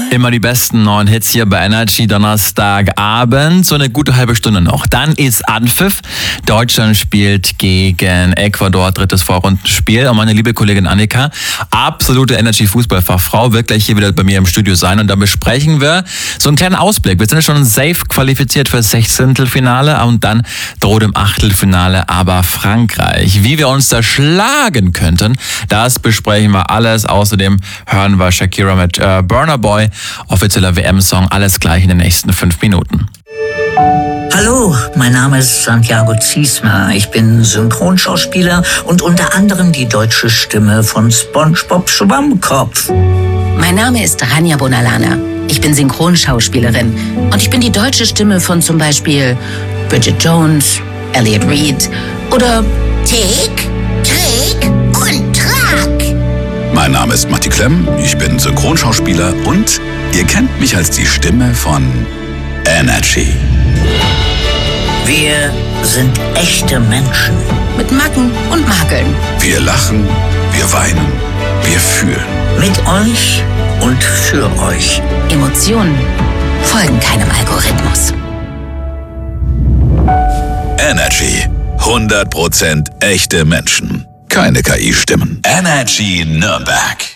Immer die besten neuen Hits hier bei Energy Donnerstagabend. So eine gute halbe Stunde noch. Dann ist Anpfiff. Deutschland spielt gegen Ecuador, drittes Vorrundenspiel. Und meine liebe Kollegin Annika, absolute Energy-Fußballfachfrau, wird gleich hier wieder bei mir im Studio sein. Und dann besprechen wir so einen kleinen Ausblick. Wir sind ja schon safe qualifiziert für das 16. Und dann droht im Achtelfinale aber Frankreich. Wie wir uns da schlagen könnten, das besprechen wir alles. Außerdem hören wir Shakira mit Burna Boy, offizieller WM-Song, alles gleich in den nächsten 5 Minuten. Hallo, mein Name ist Santiago Ziesmer. Ich bin Synchronschauspieler und unter anderem die deutsche Stimme von SpongeBob Schwammkopf. Mein Name ist Rania Bonalana. Ich bin Synchronschauspielerin und ich bin die deutsche Stimme von zum Beispiel Bridget Jones, Elliot Reed oder Tick, Trick und Track. Mein Name ist Matti Klemm, ich bin Synchronschauspieler und ihr kennt mich als die Stimme von Energy. Wir sind echte Menschen. mit Macken und Makeln. Wir lachen, wir weinen, wir fühlen. Mit euch und für euch. Emotionen folgen keinem Algorithmus. Energy. 100% echte Menschen. Keine KI-Stimmen. Energy Nürnberg.